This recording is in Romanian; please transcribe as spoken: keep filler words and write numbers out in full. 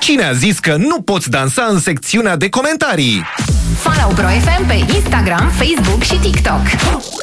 Cine a zis că nu poți dansa în secțiunea de comentarii? Follow Pro F M pe Instagram, Facebook și TikTok.